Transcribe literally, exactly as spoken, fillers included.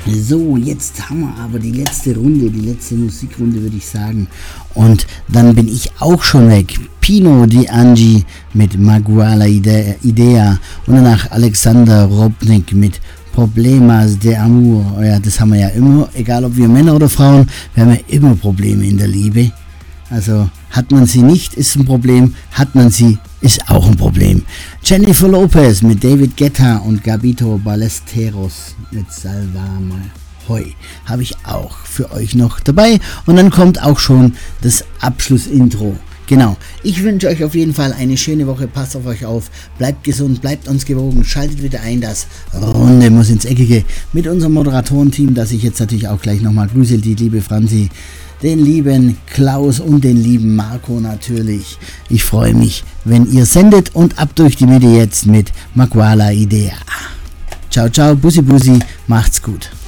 So, jetzt haben wir aber die letzte Runde, die letzte Musikrunde, würde ich sagen. Und dann bin ich auch schon weg. Pino Di Angi mit Maguala Idea und danach Alexander Robnik mit Problemas de Amour. Oh ja, das haben wir ja immer, egal ob wir Männer oder Frauen, wir haben ja immer Probleme in der Liebe. Also hat man sie nicht, ist ein Problem, hat man sie, ist auch ein Problem. Jennifer Lopez mit David Guetta und Gabito Ballesteros mit Salvame Hoy habe ich auch für euch noch dabei. Und dann kommt auch schon das Abschlussintro. Genau, ich wünsche euch auf jeden Fall eine schöne Woche, passt auf euch auf, bleibt gesund, bleibt uns gewogen, schaltet wieder ein, das Runde muss ins Eckige mit unserem Moderatorenteam, das ich jetzt natürlich auch gleich nochmal grüße, die liebe Franzi, den lieben Klaus und den lieben Marco natürlich. Ich freue mich, wenn ihr sendet und ab durch die Mitte jetzt mit Maguala Idea. Ciao, ciao, Bussi, Bussi, macht's gut.